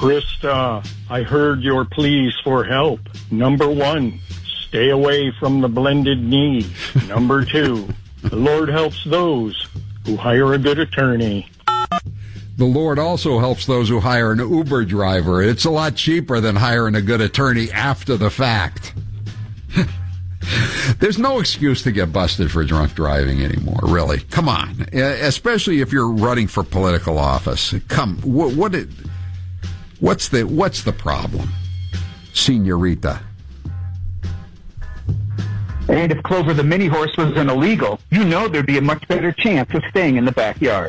Krista, I heard your pleas for help. Number 1, stay away from the blended knee. Number 2, the Lord helps those who hire a good attorney. The Lord also helps those who hire an Uber driver. It's a lot cheaper than hiring a good attorney after the fact. There's no excuse to get busted for drunk driving anymore, really. Come on. Especially if you're running for political office. What's the problem, Senorita? And if Clover the mini horse was an illegal, you know there'd be a much better chance of staying in the backyard.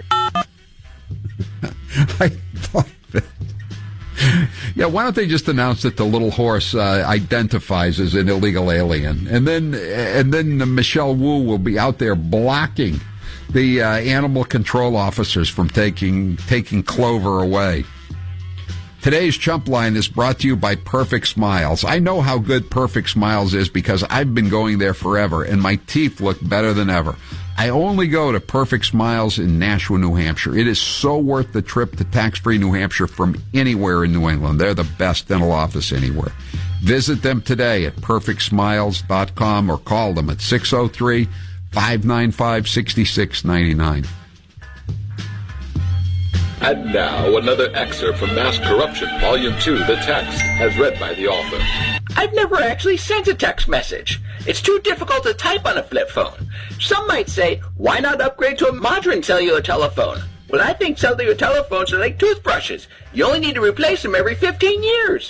I thought that. Yeah, why don't they just announce that the little horse identifies as an illegal alien, and then Michelle Wu will be out there blocking the animal control officers from taking Clover away. Today's Chump Line is brought to you by Perfect Smiles. I know how good Perfect Smiles is because I've been going there forever, and my teeth look better than ever. I only go to Perfect Smiles in Nashua, New Hampshire. It is so worth the trip to tax-free New Hampshire from anywhere in New England. They're the best dental office anywhere. Visit them today at perfectsmiles.com or call them at 603-595-6699. And now, another excerpt from Mass Corruption, Volume 2, The Text, as read by the author. I've never actually sent a text message. It's too difficult to type on a flip phone. Some might say, why not upgrade to a modern cellular telephone? Well, I think cellular telephones are like toothbrushes. You only need to replace them every 15 years.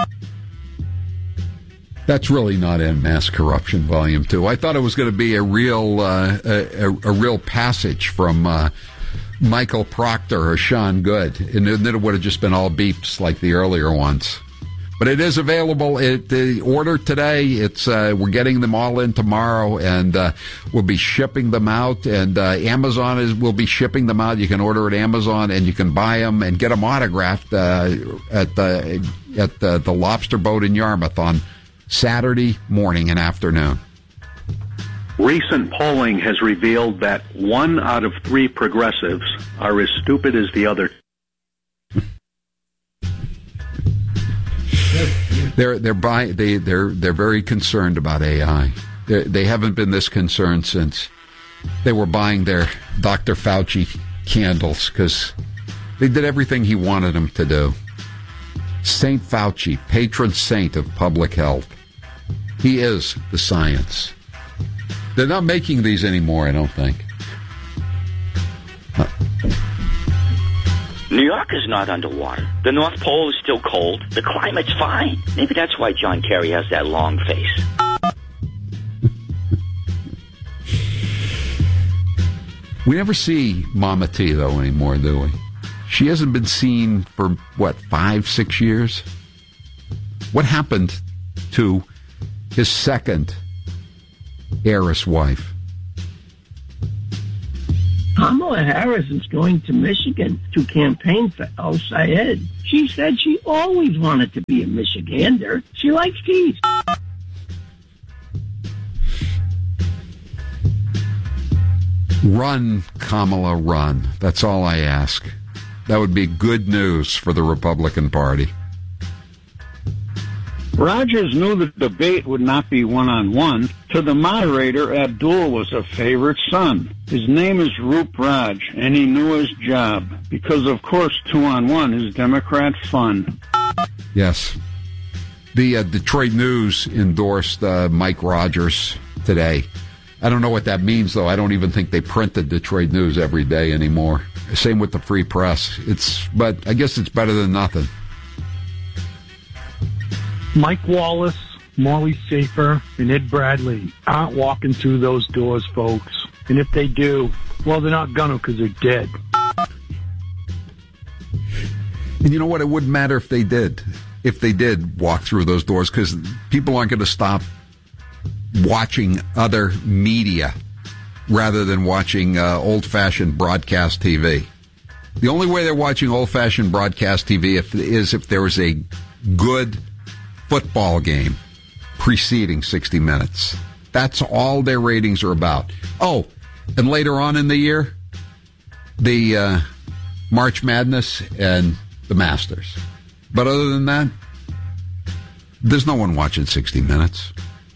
That's really not in Mass Corruption, Volume 2. I thought it was going to be a real passage from Michael Proctor or Sean Good, and then it would have just been all beeps like the earlier ones. But it is available. The order today. It's we're getting them all in tomorrow, and we'll be shipping them out. And Amazon will be shipping them out. You can order at Amazon, and you can buy them and get them autographed at the Lobster Boat in Yarmouth on Saturday morning and afternoon. Recent polling has revealed that 1 out of 3 progressives are as stupid as the other. They're very concerned about AI. They haven't been this concerned since they were buying their Dr. Fauci candles because they did everything he wanted them to do. Saint Fauci, patron saint of public health. He is the science. They're not making these anymore, I don't think. New York is not underwater. The North Pole is still cold. The climate's fine. Maybe that's why John Kerry has that long face. We never see Mama T, though, anymore, do we? She hasn't been seen for, 5-6 years? What happened to his second heiress wife? Kamala Harris is going to Michigan to campaign for El Sayed. She said she always wanted to be a Michigander. She likes cheese. Run, Kamala, run. That's all I ask. That would be good news for the Republican Party. Rogers knew the debate would not be one-on-one. To the moderator, Abdul was a favorite son. His name is Roop Raj, and he knew his job. Because, of course, 2-on-1 is Democrat fun. Yes. The Detroit News endorsed Mike Rogers today. I don't know what that means, though. I don't even think they print the Detroit News every day anymore. Same with the Free Press. But I guess it's better than nothing. Mike Wallace, Molly Safer, and Ed Bradley aren't walking through those doors, folks. And if they do, well, they're not gonna because they're dead. And you know what? It wouldn't matter if they did. If they did walk through those doors, because people aren't going to stop watching other media rather than watching old-fashioned broadcast TV. The only way they're watching old-fashioned broadcast TV is if there is a good football game preceding 60 Minutes. That's all their ratings are about. Oh, and later on in the year, the March Madness and the Masters. But other than that, there's no one watching 60 Minutes.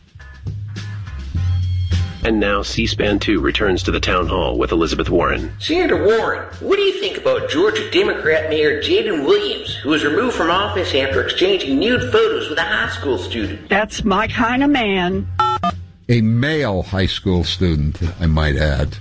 And now C-SPAN 2 returns to the town hall with Elizabeth Warren. Senator Warren, what do you think about Georgia Democrat Mayor Jaden Williams, who was removed from office after exchanging nude photos with a high school student? That's my kind of man. A male high school student, I might add.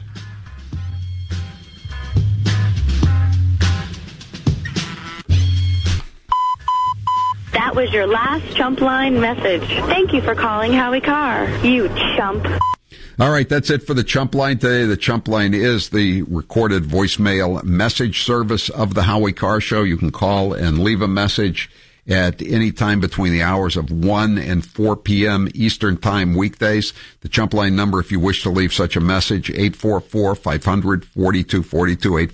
That was your last chump line message. Thank you for calling Howie Carr, you chump. All right, that's it for the Chump Line today. The Chump Line is the recorded voicemail message service of the Howie Carr Show. You can call and leave a message at any time between the hours of 1 and 4 p.m. Eastern Time weekdays. The Chump Line number, if you wish to leave such a message, 844-500-4242,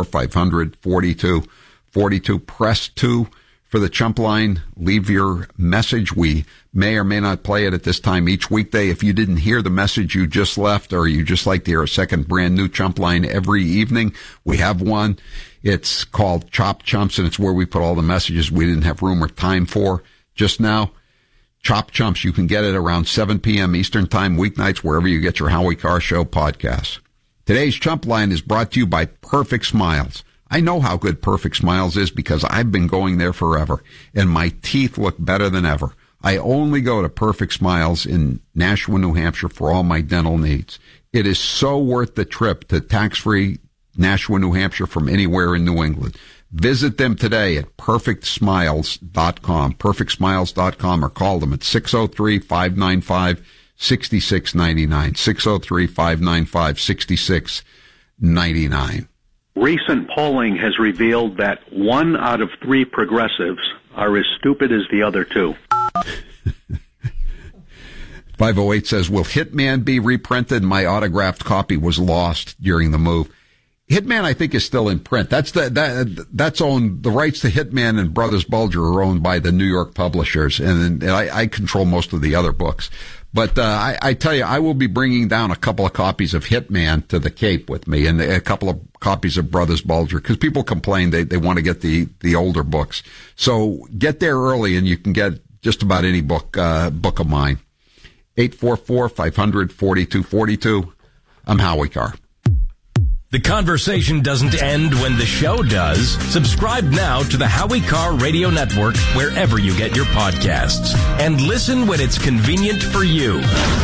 844-500-4242. Press 2 for the Chump Line. Leave your message. We may or may not play it at this time each weekday. If you didn't hear the message you just left, or you just like to hear a second brand new Chump Line every evening, we have one. It's called Chop Chumps, and it's where we put all the messages we didn't have room or time for just now. Chop Chumps, you can get it around 7 p.m. Eastern Time weeknights, wherever you get your Howie Carr Show podcasts. Today's Chump Line is brought to you by Perfect Smiles. I know how good Perfect Smiles is because I've been going there forever, and my teeth look better than ever. I only go to Perfect Smiles in Nashua, New Hampshire for all my dental needs. It is so worth the trip to tax-free Nashua, New Hampshire from anywhere in New England. Visit them today at perfectsmiles.com, perfectsmiles.com, or call them at 603-595-6699, 603-595-6699. Recent polling has revealed that 1 out of 3 progressives are as stupid as the other 2. 508 says, will Hitman be reprinted? My autographed copy was lost during the move. Hitman, I think, is still in print. That's owned, the rights to Hitman and Brothers Bulger are owned by the New York publishers, and I control most of the other books. But I tell you, I will be bringing down a couple of copies of Hitman to the Cape with me, and a couple of copies of Brothers Bulger, because people complain they want to get the older books. So get there early, and you can get just about any book of mine. 844-500-4242. I'm Howie Carr. The conversation doesn't end when the show does. Subscribe now to the Howie Carr Radio Network wherever you get your podcasts. And listen when it's convenient for you.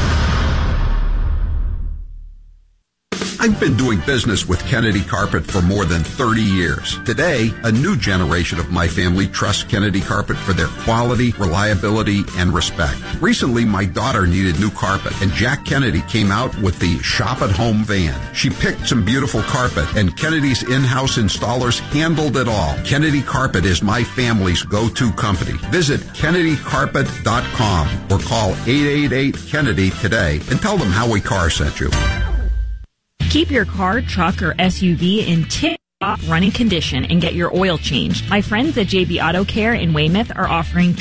I've been doing business with Kennedy Carpet for more than 30 years. Today, a new generation of my family trusts Kennedy Carpet for their quality, reliability, and respect. Recently, my daughter needed new carpet, and Jack Kennedy came out with the Shop at Home van. She picked some beautiful carpet, and Kennedy's in-house installers handled it all. Kennedy Carpet is my family's go-to company. Visit KennedyCarpet.com or call 888-KENNEDY today and tell them Howie Carr sent you. Keep your car, truck, or SUV in tip-top running condition and get your oil changed. My friends at JB Auto Care in Weymouth are offering